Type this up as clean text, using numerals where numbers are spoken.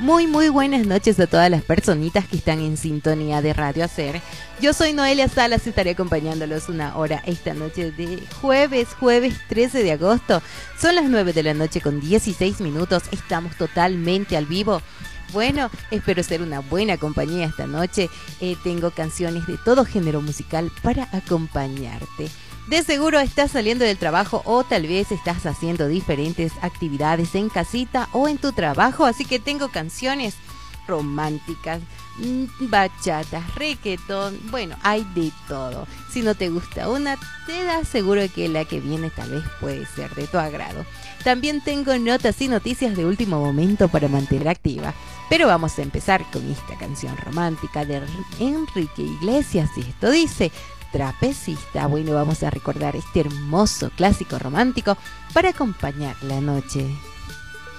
Muy buenas noches a todas las personitas que están en sintonía de Radio Hacer. Yo soy Noelia Salas y estaré acompañándolos una hora esta noche de jueves 13 de agosto. Son las 9 de la noche con 16 minutos. Estamos totalmente al vivo. Bueno, espero ser una buena compañía esta noche. Tengo canciones de todo género musical para acompañarte. De seguro estás saliendo del trabajo o tal vez estás haciendo diferentes actividades en casita o en tu trabajo, así que tengo canciones románticas, bachatas, reggaetón, bueno, hay de todo. Si no te gusta una, te aseguro que la que viene tal vez puede ser de tu agrado. También tengo notas y noticias de último momento para mantener activa. Pero vamos a empezar con esta canción romántica de Enrique Iglesias y esto dice... Trapecista. Bueno, vamos a recordar este hermoso clásico romántico para acompañar la noche.